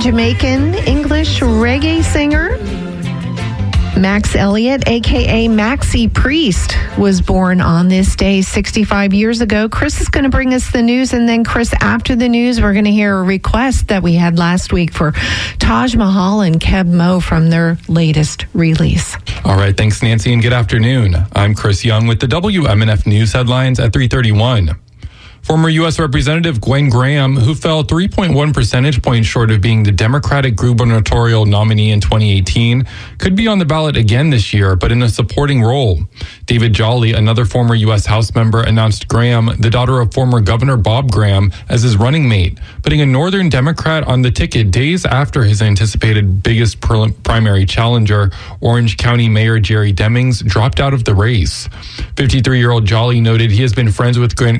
Jamaican English reggae singer Max Elliott, a.k.a. Maxi Priest, was born on this day 65 years ago. Chris is going to bring us the news, and then, Chris, after the news, we're going to hear a request that we had last week for Taj Mahal and Keb Mo from their latest release. All right, thanks, Nancy, and good afternoon. I'm Chris Young with the WMNF News headlines at 3:31. Former U.S. Representative Gwen Graham, who fell 3.1 percentage points short of being the Democratic gubernatorial nominee in 2018, could be on the ballot again this year, but in a supporting role. David Jolly, another former U.S. House member, announced Graham, the daughter of former Governor Bob Graham, as his running mate, putting a Northern Democrat on the ticket days after his anticipated biggest primary challenger, Orange County Mayor Jerry Demings, dropped out of the race. 53-year-old Jolly noted he has been friends with Gwen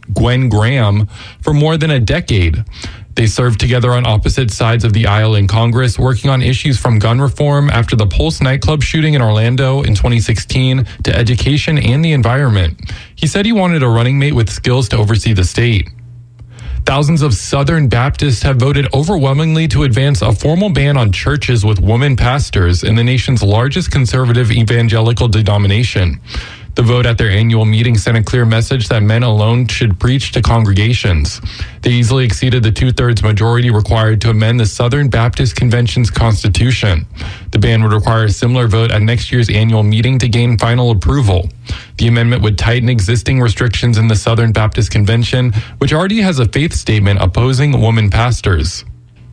Graham for more than a decade. They served together on opposite sides of the aisle in Congress, working on issues from gun reform after the Pulse nightclub shooting in Orlando in 2016 to education and the environment. He said he wanted a running mate with skills to oversee the state. Thousands of Southern Baptists have voted overwhelmingly to advance a formal ban on churches with women pastors in the nation's largest conservative evangelical denomination. The vote at their annual meeting sent a clear message that men alone should preach to congregations. They easily exceeded the 2/3 majority required to amend the Southern Baptist Convention's constitution. The ban would require a similar vote at next year's annual meeting to gain final approval. The amendment would tighten existing restrictions in the Southern Baptist Convention, which already has a faith statement opposing women pastors.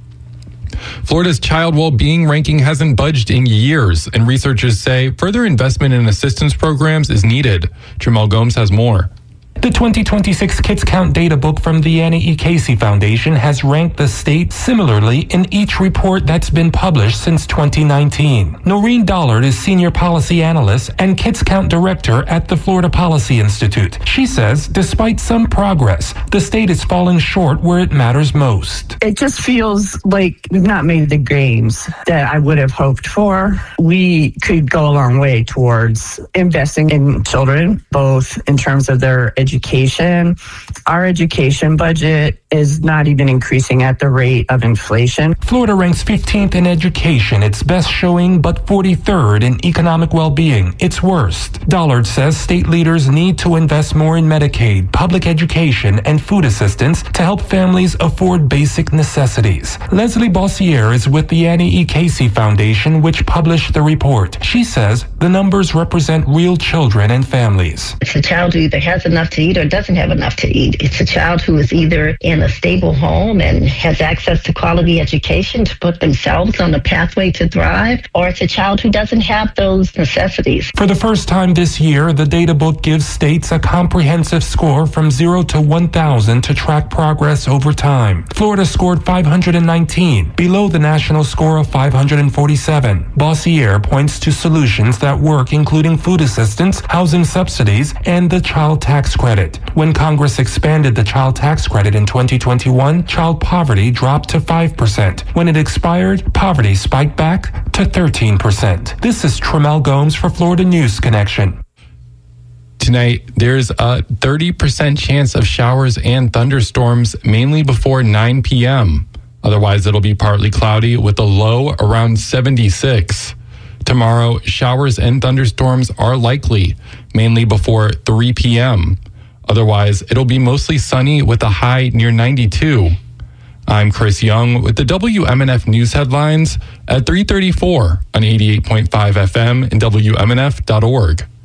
Florida's child well-being ranking hasn't budged in years, and researchers say further investment in assistance programs is needed. Tramel Gomes has more. The 2026 Kids Count data book from the Annie E. Casey Foundation has ranked the state similarly in each report that's been published since 2019. Noreen Dollard is Senior Policy Analyst and Kids Count Director at the Florida Policy Institute. She says, despite some progress, the state is falling short where it matters most. It just feels like we've not made the gains that I would have hoped for. We could go a long way towards investing in children, both in terms of their education. Our education budget is not even increasing at the rate of inflation. Florida ranks 15th in education, its best showing, but 43rd in economic well-being, its worst. Dollard says state leaders need to invest more in Medicaid, public education, and food assistance to help families afford basic necessities. Leslie Bossier is with the Annie E. Casey Foundation, which published the report. She says the numbers represent real children and families. It's a child who either has enough to eat or doesn't have enough to eat. It's a child who is either in a stable home and has access to quality education to put themselves on a pathway to thrive, or it's a child who doesn't have those necessities. For the first time this year, the data book gives states a comprehensive score from 0 to 1,000 to track progress over time. Florida scored 519, below the national score of 547. Bossier points to solutions that work, including food assistance, housing subsidies, and the child tax credit. When Congress expanded the child tax credit in 2021, child poverty dropped to 5%. When it expired, poverty spiked back to 13%. This is Tramel Gomes for Florida News Connection. Tonight, there's a 30% chance of showers and thunderstorms, mainly before 9 p.m. Otherwise, it'll be partly cloudy with a low around 76. Tomorrow, showers and thunderstorms are likely, mainly before 3 p.m. Otherwise, it'll be mostly sunny with a high near 92. I'm Chris Young with the WMNF News headlines at 3:34 on 88.5 FM and WMNF.org.